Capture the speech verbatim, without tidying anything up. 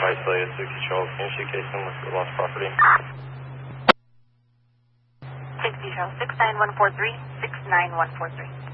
isolated sixty Charles. Can you see case number for lost property? sixty Charles, six nine one four three, six nine one four three.